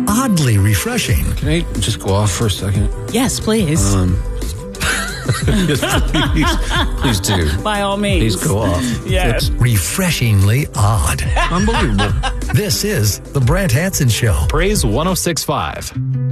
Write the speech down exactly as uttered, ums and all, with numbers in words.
oddly refreshing. Can I just go off for a second? Yes, please. Um, please, please do. By all means. Please go off. Yes. It's Refreshingly odd. unbelievable. This is The Brant Hanson Show. Praise one oh six point five.